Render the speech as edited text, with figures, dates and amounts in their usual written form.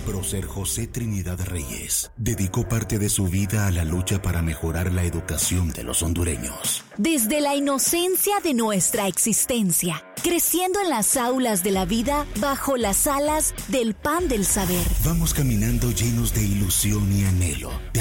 Prócer José Trinidad Reyes dedicó parte de su vida a la lucha para mejorar la educación de los hondureños. Desde la inocencia de nuestra existencia, creciendo en las aulas de la vida bajo las alas del pan del saber. Vamos caminando llenos de ilusión y anhelo de